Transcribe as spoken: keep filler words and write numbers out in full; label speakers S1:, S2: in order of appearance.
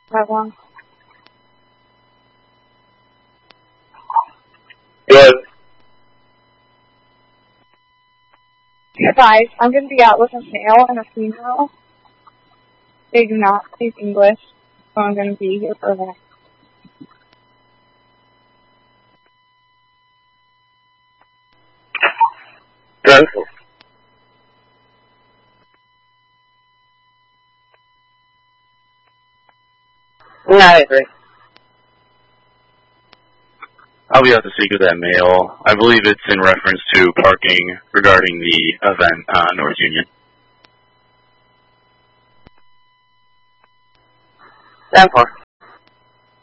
S1: How long?
S2: Good.
S1: Guys, I'm going to be out with a male and a female. They do not speak English, so I'm going to be here for a minute.
S2: Good. No, I agree.
S3: I'll be out to speak with that male. I believe it's in reference to parking regarding the event on North Union.
S2: ten four.